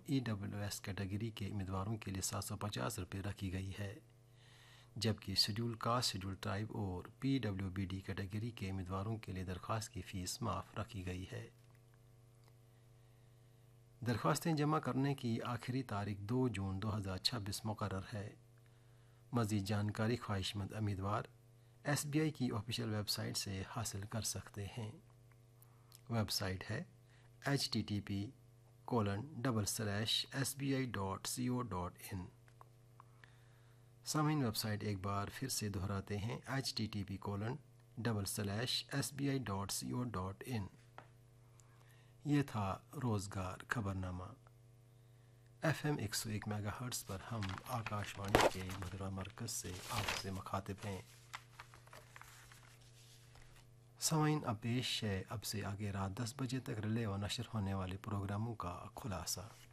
EWS category کے امیدواروں کے لیے 750 روپے رکھی گئی ہے، جبکہ شیڈول کاسٹ، شیڈول ٹرائب اور PWBD کیٹیگری کے امیدواروں کے لیے درخواست کی فیس معاف رکھی گئی ہے۔ درخواستیں جمع کرنے کی آخری تاریخ 2 جون 2026 مقرر ہے۔ مزید جانکاری خواہش مند امیدوار SBI کی آفیشیل ویب سائٹ سے حاصل کر سکتے ہیں۔ ویب سائٹ ہے http://sbi.co.in۔ سامعین، ویب سائٹ ایک بار پھر سے دہراتے ہیں، http://sbi.co.in۔ یہ تھا روزگار خبرنامہ۔ FM 101 میگا ہرٹز پر ہم آکاشوانی کے مدرہ مرکز سے آپ سے مخاطب ہیں۔ سامعین، اب پیش ہے اب سے آگے رات 10 بجے تک ریلے و نشر ہونے والے پروگراموں کا خلاصہ۔